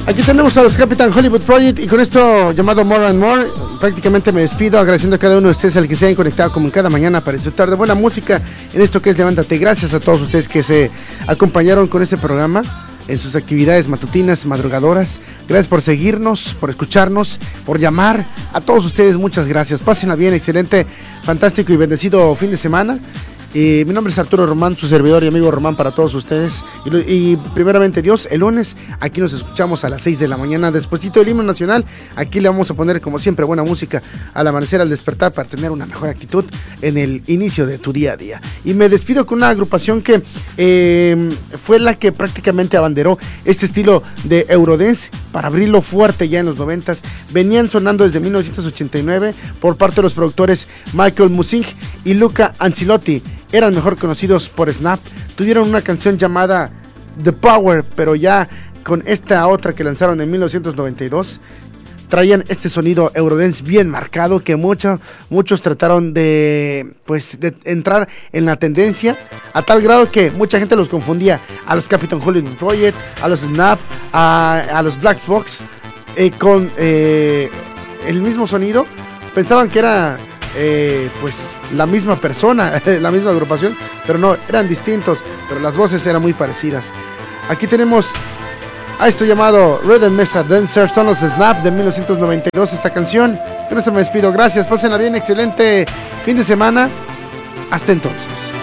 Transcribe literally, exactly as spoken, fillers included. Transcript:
Aquí tenemos a los Capitán Hollywood Project y con esto llamado More and More, prácticamente me despido agradeciendo a cada uno de ustedes al que se hayan conectado como en cada mañana para disfrutar de buena música en esto que es Levántate. Gracias a todos ustedes que se acompañaron con este programa en sus actividades matutinas, madrugadoras. Gracias por seguirnos, por escucharnos, por llamar. A todos ustedes muchas gracias. Pásenla bien, excelente, fantástico y bendecido fin de semana. Eh, mi nombre es Arturo Román, su servidor y amigo Román para todos ustedes. Y, y primeramente Dios, el lunes aquí nos escuchamos a las seis de la mañana, despuesito del himno nacional. Aquí le vamos a poner como siempre buena música al amanecer, al despertar, para tener una mejor actitud en el inicio de tu día a día. Y me despido con una agrupación que eh, fue la que prácticamente abanderó este estilo de Eurodance para abrirlo fuerte ya en los noventas. Venían sonando desde mil novecientos ochenta y nueve por parte de los productores Michael Musing y Luca Ancilotti. Eran mejor conocidos por Snap. Tuvieron una canción llamada The Power, pero ya con esta otra que lanzaron en mil novecientos noventa y dos, traían este sonido Eurodance bien marcado que mucho, muchos trataron de, pues, de entrar en la tendencia, a tal grado que mucha gente los confundía a los Capitán Hollywood Project, a los Snap, a, a los Black Box, eh, con eh, el mismo sonido. Pensaban que era Eh, pues la misma persona, la misma agrupación, pero no, eran distintos, pero las voces eran muy parecidas. Aquí tenemos a esto llamado Rhythm Mesa Dancer, son los Snap de mil novecientos noventa y dos esta canción. Con esto me despido, gracias, pásenla bien, excelente fin de semana, hasta entonces.